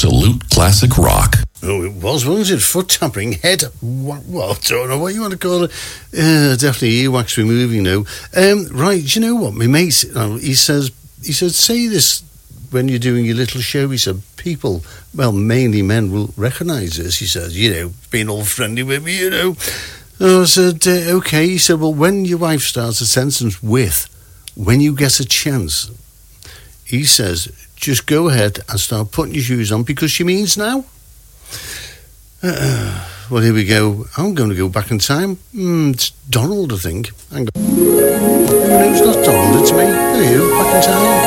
absolute classic rock. Oh, it was, wasn't it? Foot tapping, head. Well, I don't know what you want to call it. Definitely earwax removing now. Right, you know what? My mate, he said, say this when you're doing your little show. He said, people, well, mainly men, will recognise this. He says, being all friendly with me, I said, okay. He said, well, when your wife starts a sentence with, when you get a chance, he says, just go ahead and start putting your shoes on because she means now. Well, here we go. I'm going to go back in time. It's Donald, I think. Hang on. No, it's not Donald, it's me. There you go, back in time.